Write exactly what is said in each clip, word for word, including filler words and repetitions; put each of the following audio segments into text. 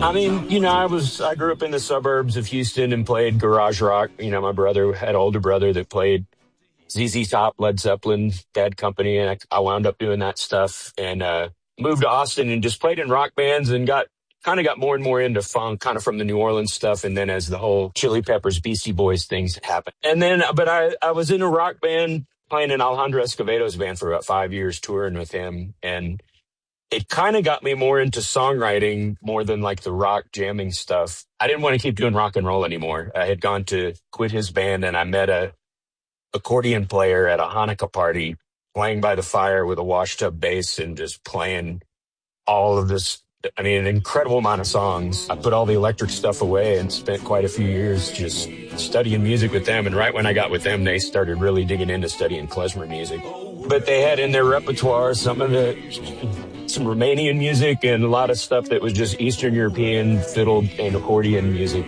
I mean, you know, I was I grew up in the suburbs of Houston and played garage rock. You know, my brother had an older brother that played Z Z Top, Led Zeppelin, Bad Company, and I, I wound up doing that stuff and uh, moved to Austin and just played in rock bands and got kind of got more and more into funk, kind of from the New Orleans stuff. And then as the whole Chili Peppers, Beastie Boys things happened, and then but I I was in a rock band playing in Alejandro Escovedo's band for about five years, touring with him, and it kind of got me more into songwriting more than like the rock jamming stuff. I didn't want to keep doing rock and roll anymore. I had gone to quit his band and I met a accordion player at a Hanukkah party playing by the fire with a washtub bass and just playing all of this. I mean, an incredible amount of songs. I put all the electric stuff away and spent quite a few years just studying music with them. And right when I got with them, they started really digging into studying klezmer music. But they had in their repertoire some of the some Romanian music and a lot of stuff that was just Eastern European fiddle and accordion music.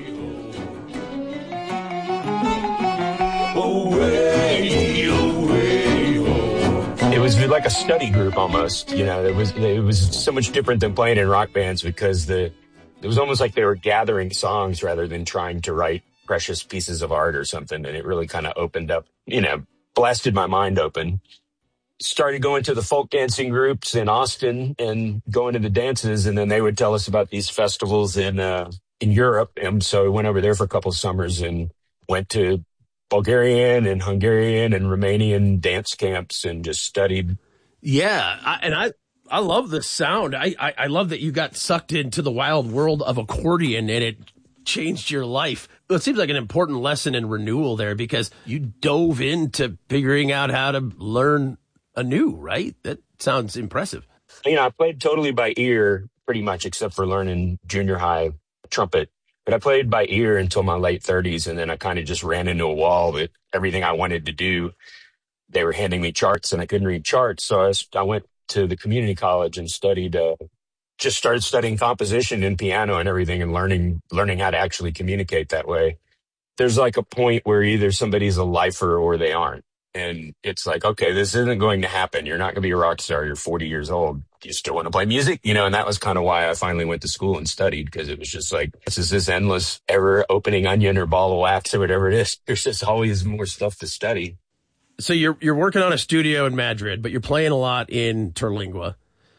It was like a study group almost, you know. It was it was so much different than playing in rock bands because the it was almost like they were gathering songs rather than trying to write precious pieces of art or something. And it really kind of opened up, you know, blasted my mind open. Started going to the folk dancing groups in Austin and going to the dances, and then they would tell us about these festivals in uh, in Europe. And so we went over there for a couple of summers and went to Bulgarian and Hungarian and Romanian dance camps and just studied. Yeah, I, and I I love the sound. I, I I love that you got sucked into the wild world of accordion and it changed your life. It seems like an important lesson in renewal there because you dove into figuring out how to learn anew, right? That sounds impressive. You know, I played totally by ear pretty much except for learning junior high trumpet. But I played by ear until my late thirties, and then I kind of just ran into a wall with everything I wanted to do. They were handing me charts, and I couldn't read charts. So I, was, I went to the community college and studied, uh, just started studying composition and piano and everything and learning learning how to actually communicate that way. There's like a point where either somebody's a lifer or they aren't. And it's like, okay, this isn't going to happen. You're not going to be a rock star. You're forty years old. Do you still want to play music? You know, and that was kind of why I finally went to school and studied, because it was just like, this is this endless ever opening onion or ball of wax or whatever it is. There's just always more stuff to study. So you're you're working on a studio in Madrid, but you're playing a lot in Terlingua.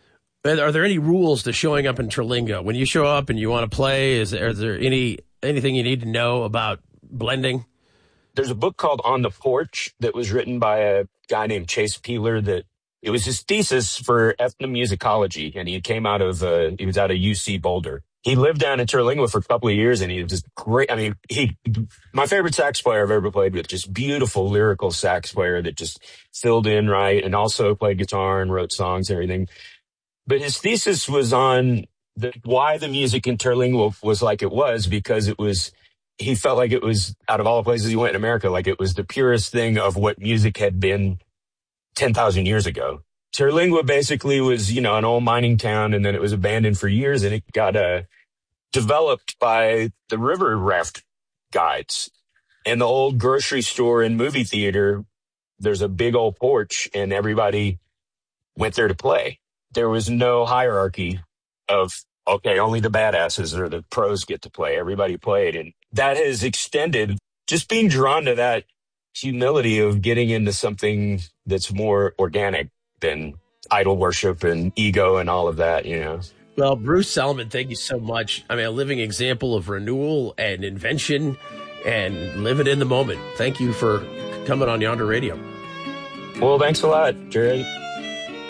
Are there any rules to showing up in Terlingua? When you show up and you want to play, is there, is there any anything you need to know about blending? There's a book called On the Porch that was written by a guy named Chase Peeler. That it was his thesis for ethnomusicology, and he came out of uh, he was out of U C Boulder. He lived down in Terlingua for a couple of years, and he was just great. I mean, he my favorite sax player I've ever played with. Just beautiful lyrical sax player that just filled in right, and also played guitar and wrote songs and everything. But his thesis was on the, why the music in Terlingua was like it was, because it was. He felt like it was, out of all the places he went in America, like it was the purest thing of what music had been ten thousand years ago. Terlingua basically was, you know, an old mining town, and then it was abandoned for years, and it got uh, developed by the river raft guides. And the old grocery store and movie theater, there's a big old porch, and everybody went there to play. There was no hierarchy of, okay, only the badasses or the pros get to play. Everybody played, and that has extended. Just being drawn to that humility of getting into something that's more organic than idol worship and ego and all of that, you know. Well, Bruce Salomon, thank you so much. I mean, a living example of renewal and invention and living in the moment. Thank you for coming on Yonder Radio. Well, thanks a lot, Jared.